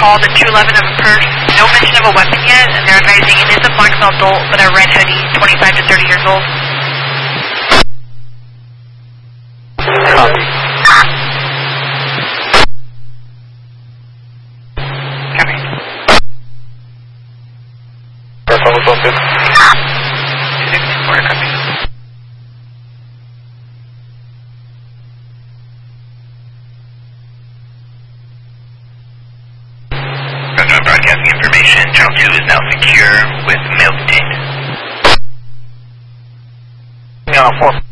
call to 211 of a purse. No mention of a weapon yet, and they're advising it is a black belt adult, but a red hoodie, 25 to 30 years old. Copy. Copy. That's almost on 2. 264, copy. Roger, broadcasting information. Channel 2 is now secure with male detained. Yeah, 4.